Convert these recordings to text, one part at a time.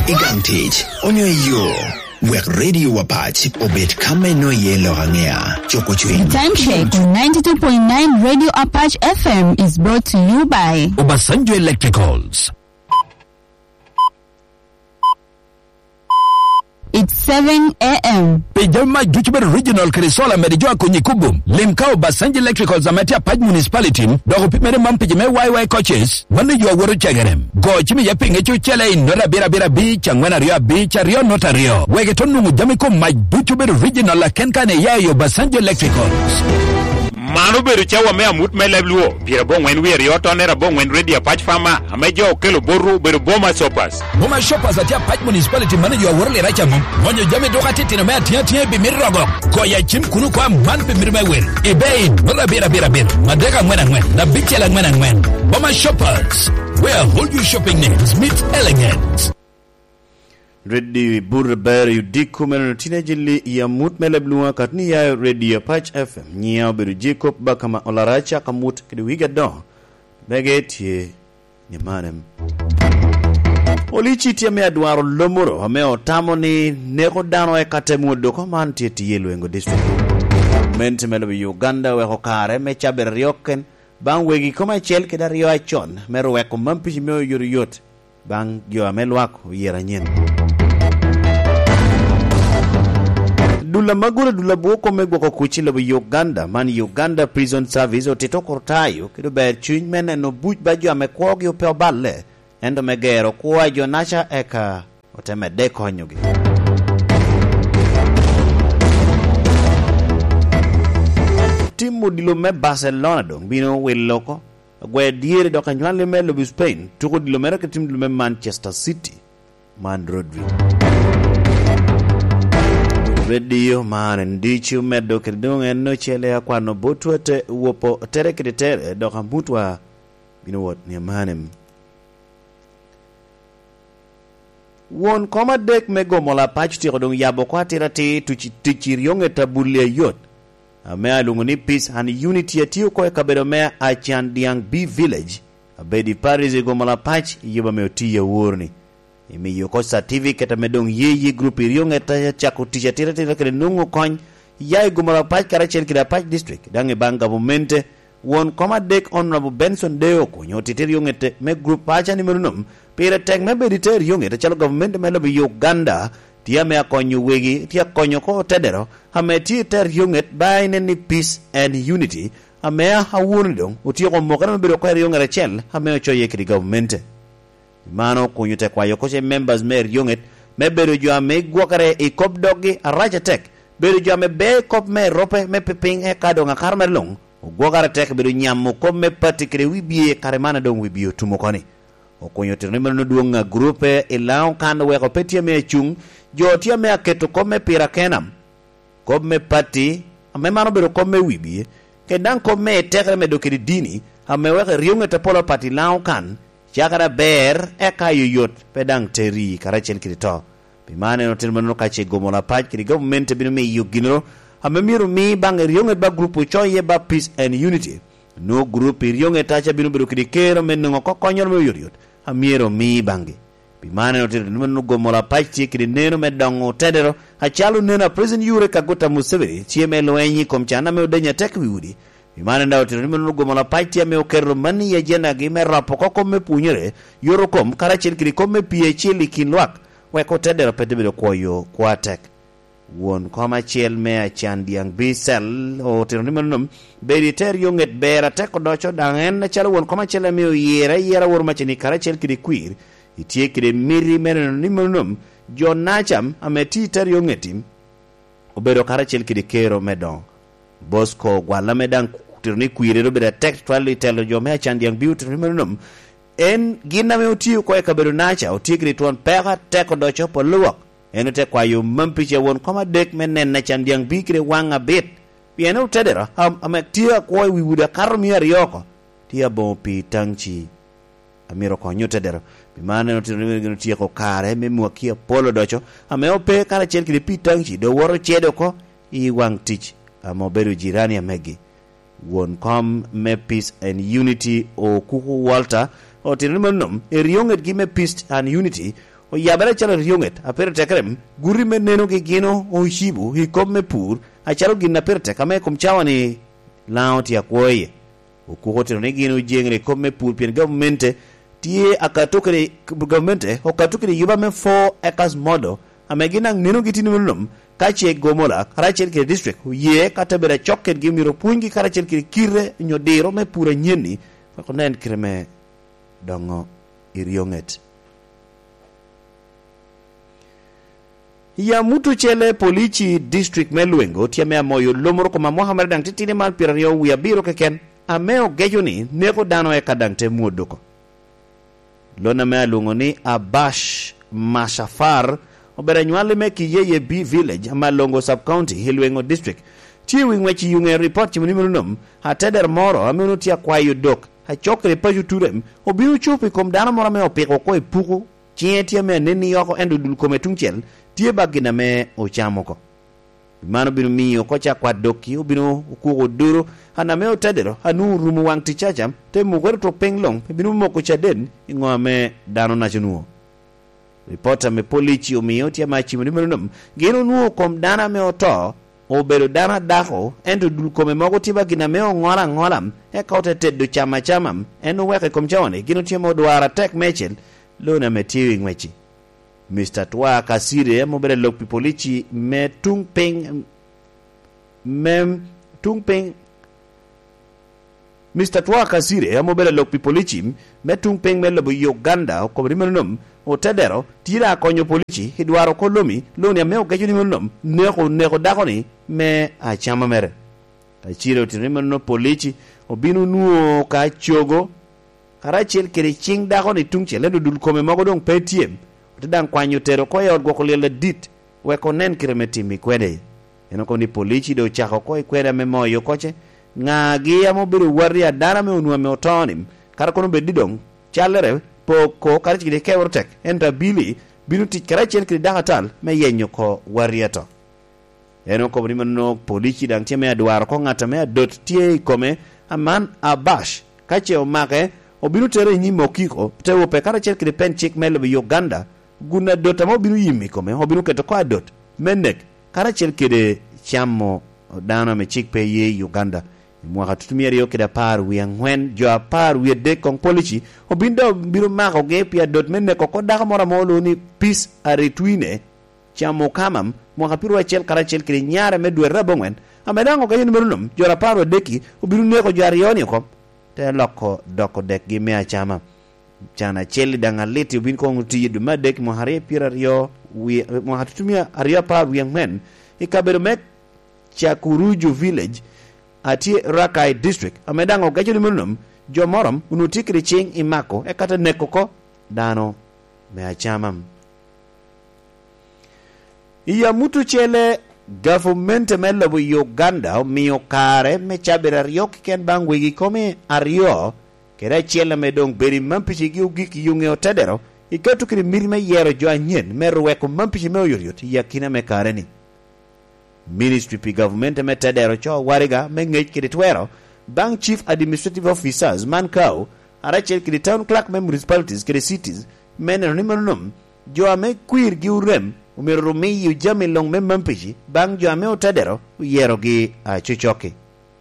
Igantich, onyo yo. Wek radio wapach, obet kame no yelo hangea. Choko chwin. Time check on 92.9 Radio Apache FM is brought to you by Obasanjo Electricals. It's 7 a.m. Pejama Juchber Regional Krisola Medijua Kunyikubum. Limkao Obasanjo Electricals Amatia Paj Municipality. Dogo pimere mampejame YY coaches. Manijua woro chagarem. Go chimi yapinge chuchele in Nora Bira Beach and Rio Beach Rio Notario. Wegetonu Mujamiko Maj Juchber Regional Kenkane Yayo Obasanjo Electricals. Manu beru chawa mea mut melebluo. Pira bon when we rioto nera bon when ready a patch farmer. Amejo kelo boru beru boma shoppers. Boma shoppers atia patch municipality manager worle rachamu. Monyo jame doka titi na mea tia bimirogo. Koya chim kunu kwa man bimirme wen. Ibein nora bira. Madega ngwen. Na bichela ngwen. Boma shoppers. Where hold you shopping needs meet elegance. Radio Burber Yudiku Meno Tinejili ya Mut Melebluwa Katni ya Radio Patch FM Nia Beru Jacob Bakama Olaracha Kamut Kidiwiga Don Beget ye Nimanem Olichi tia mea duaro lomuro Hameo tamo ni Neko dano katemu doko manti Tielu engo district Mente melebi Uganda weko kare Mechabe rioken Bang wegi koma chel keda rio achon Mero weko mampishi meo yuriyot Bang gyo amelwako yera nyen Dula magura dula buoko megwako kuchila bu Uganda man Uganda Prison Service otito kortayo kido ber chuny mene no buch bajo amekwogi upeo balle endo megero kuwa jonasha eka otemede konyogi timu dilume Barcelona dong bino wiloko gwe diere doka nywanle me lobi Spain tuko dilumere ke timu dilume Manchester City man Rodri Radio man ndichu medo kidung eno chele ya kwano botuete uopo tere kiditere doka mutwa bino what ni manem won koma dek mego mola pach tiro dong yabo kwa tirati tuchirionge tabulia yot amea lunguni peace and unity atiyo kwa kabedo mea achan diang B village abedi Paris ego mola pach yoba meotiya urni imi yoko sa TV keta medong ye group iriong eta chako tisha tira kere nungu kony yai gumala pach karachel kida pach district dange bang government won koma dek honorable Benson Deoko nyoti teriong ete me group pacha ni merunum pira tek me bedite iriong eta chalo government me lobi Uganda tia me akonyu wegi tia konyo ko tedero hame tia ter iriong et baine ni peace and unity hame hawuni dong utiyo ko mokana me bedo kwa iriong rachel hame ocho ye kidi government Mano kunyute kwa yokoshe members mer yonget me beru jua me gwakare I kop dogi araja tek beru jua me be kop me rope me piping kado nga karme long gwakare tek beru nyamu kop me patikere wibie karemana dong wibio tumokoni okunyute nimero nuduonga grupe ilao kanda weko petia me chung jotia me aketo kop me pira kenam kop me pati ame mano beru kop me wibie kendang kop me tekre me dokiri dini ame weke riyongete polo pati lao kan Chakara ber eka yuyot pedang teri karachel kirito. Pimane no tilmano kache gomola pach kiri government binu me yugino. Hamemiru mi bang rionget ba grupu choye ba peace and unity. No group rionget tacha binu biru kiri kero menungo kokonyor me yuriot. Hamiru mi bangi. Pimane no tilmano gomola pach kiri neno medongo tedero. Hachalu nena prison yure kaguta Museveni. Chie me loenyi komchana me udenya tekwi udi. Imane ndao tirimi nugo mola paitia me okero mani ya jena gime rapo koko me punyere yoro kom karachil kiri kome piye chili kinwak weko tedero pedebido kwa yo kwa tek won koma chel me achan diang bisel o tirimi num beri ter yonget bera teko docho dangen na chalo won koma chele me yera wor machini karachil kiri kwir itie kiri miri mene num John Nacham ameti ter yongetim obedo karachil kiri kero medon Bosco gwala medang tirni kwire do beda text twali telo jo me chan diang beauty rimenum en gina me utiu ko e kabedo nacha utigri ton pega teko do chopo luok eno te kwa yo mampiche won koma dek menen na chan diang bikre wanga bit pieno tedera ametia ko wi wuda karmi rioko tia bon pi tangchi amiro ko nyotedera bimane no tirni tia ko kare me muakia polo docho ameope kara chen kri pi tangchi do woro chedo ko I wang tich amoberu jirani amegi won kom me peace and unity o kuku Walter o tinimannum erionget gi me peace and unity o yabere chalo rionget apere tekrem guri me neno ke gino o shibu hi kom me pur a chalo gina apere tekame kom chawani laot ya kwoye o kuhote ne gino jengre kom me pur pien government tie akatokere government o katokere yuba me 4 acres model amegina neno gitini mulum kache gomola karachel ke district ye katabere choket gi miro pungi karachel ke kire nyodiro me pura nyeni ko nen kreme dongo irionget ya mutu chele polichi district meluengo tiame moyo lomoro ko Mohammed dang titine mal pirario wi abiro keken ameo gejoni neko dano e kadangte muodoko lona me alungoni Abash Mashafar obere nywale me kiyeye B village amalongo sub county Hilwengo district tiwi ngwechi yunge report chimuni mulunum hateder moro amenu tia kwa yudok ha chokre pa juturem obiru chupi kom dana moro me opiko ko ipuku chietia me neni yoko endu dul kometungchel tie bagina me ochamoko mano binu miyo ko cha kwa doki obinu kugo duro hana me otedero hanu rumu wang tichacham te mugwer to penglong binu moko chaden ingome dano nachunuo reporter me polichi omiyo tia machimuni mulunum gino nuo kom dana me oto obero dana dako endu dul kome mogo tiba gina me ngoram e kaute teddo chamam eno weke kom chawane gino tia mo dwara tek mechel lona me tiwi ngwechi Mr. Twa Kasire mobere lokpi polichi me tungpeng Mr. Twa Kasire mobere lokpi polichi me tungpeng me lobo Uganda ko rimenum o tedero tira konyo polichi hidwaro kolomi loni me o gajuni menum neko dakoni me a chama mere achiro tirimenum polichi obinu nuo ka chogo karachel kere ching dakoni tungchele dul kome mago dong petiem dan kwanyo tero ko yod go kolela dit we ko nen kiremeti mi kwede eno ko ni polichi do chako ko kwede me moyo koche ngagi amo biru waria dara me unwa me otonim kar ko no be didong chalere poko kar chide kewortek enta bili binu ti karachen kri dagatal me yenyo ko waria to eno ko bri no polichi dang teme adwar ko ngata me dot tie kome aman Abash kache o make obinu tere nyimo kiko tewo pe karachen kri pen chik melo Uganda guna dot mo binu yimi kome obinu keto ko dot menek karachel kede chamo dana me chik pe ye Uganda mwaka tutumia riyo keda par wi angwen jo par wi de kong polichi obindo binu mako ge pia dot menek ko daga mora molo ni peace aretwine chamo kamam mwaka piru achel karachel kede nyare me dwe rabongwen amedango ga yin merunum jo raparo deki obinu neko jo arioni ko te loko doko dek gi me achama chana cheli dangaliti ubin ko nguti du madek mo hare pira rio wi mo hatutumia aria pa wi ngwen ikabero mek Chakuruju village ati Rakai district amedango gachoni munum jo morom unutikri ching imako ekata nekoko dano me achamam iya mutu chele government melo Uganda miyo kare me chabira rio ken bangwe gi kome ario kera chela medong beri mampichi gi ugiki yunge otedero ikatu kiri mirime yero jo anyen meru weko mampichi me oyoryot yakina me kare ni ministry pi government me tedero cho wariga me ngej kiri twero bang chief administrative officers mankau arachel kiri town clerk me municipalities kiri cities menero ni menum jo ame queer gi urem umerumi yu jami long me mampichi bang jo ame otedero yero gi chuchoki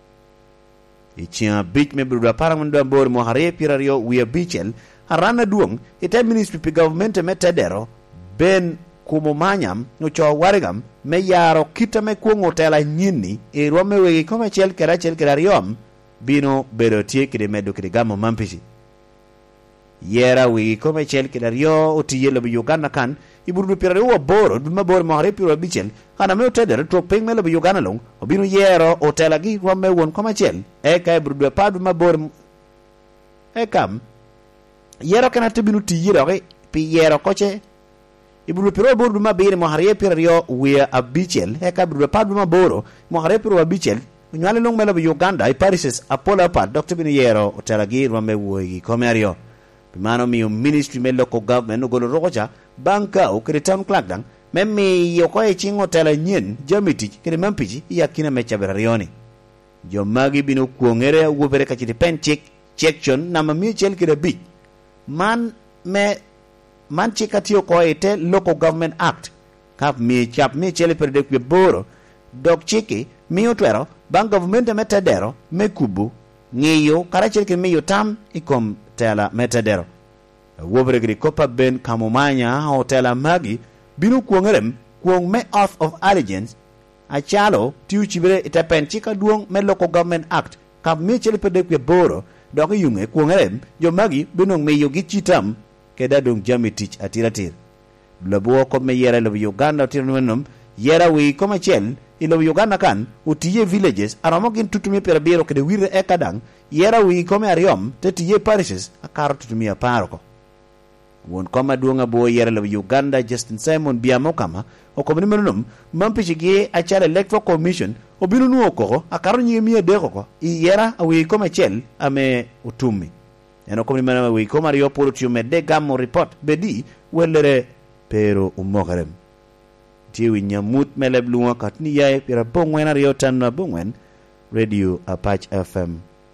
ichia bich me bruda paramando bor mo hare pirario wi bichel arana duong ite ministry pi government me tedero ben kumo manyam no cho warigam me yaro kita me kuongo tela nyini e rome wegi kome chel kerariom bino bero tie kide medo kide gamo mampishi yera wegi kome chel kerario otiyelo bi Uganda kan iburu pirario boro duma bor mo hare piro bichel ana me tedero to ping melo bi Uganda long obino yero otela gi rome won kome chel e kai buru padu ma bor e kam yero kana tibinu tiyero pi yero koche ibulu piro bordu ma bere mo hare pirario wi abichel e ka buru padu ma boro mo hare piro abichel nyale long melo bi Uganda I parises apola pa Dr. Biniero otelagi rome wogi komerio mano mi ministry me local government no golo roja banka o kretam klagdang memmi yo ko e chingo tela nyen jamiti kire mampiji yakina me chaberioni jo magi bino kuongere wo bere ka ci pen check checktion na ma mi chel kire bi man me man chika tiyo ko ite Local Government Act kap mi chap mi chele perde kwe boro dok chiki mi utwero bang government metadero me kubu ngiyo karachel ke mi yotam ikom tela metadero wobre gri kopa ben kamumanya hotela magi binu kuongerem kuong me oath of allegiance achalo tiu chibere itapen chika duong me Local Government Act kap mi chele perde kwe boro dok yunge kuongerem jo magi binong me yogi chitam keda dung jamitich atiratir Blabuo ko me yera lo Uganda tirnum yera wi ko machel ilo Uganda kan utiye villages aramogin tutumi per biro kede wire ekadang yera wi ko me ariom tetiye parishes akar tutumi aparoko won koma duonga bo yera lo Uganda Justin Simon biamo kama o ko menum mampishige achara electoral commission obinu nuo ko akaro nyimi edeko ko yera wi ko machel ame utumi eno ko menum wi ko mario polo tume de gamo report bedi welere pero umokarem tiwi nyamut meleb luwa katni yae pira bongwen ariyo tan na bongwen Radio Apache FM.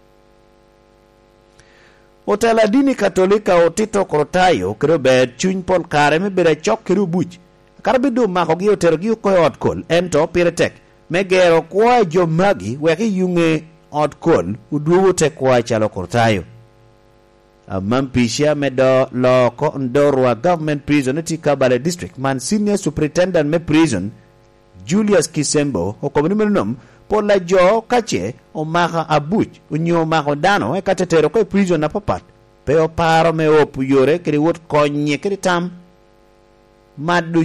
Otela dini katolika otito korotayo kero bed chuny pol kare me bere chok kero buch karbido mako gi otero gi ko od kol ento pire tek megero kwa jo magi weki yunge od kol uduwo te kwa chalo korotayo Mampisha medo loko ndorwa government prison ti Kabale district man senior superintendent me prison Julius Kisembo okomni menom pola jo kache o maka abuch unyo mako dano e katetero ko prison na papat pe o paro me opu yore kri wot konye kri tam madu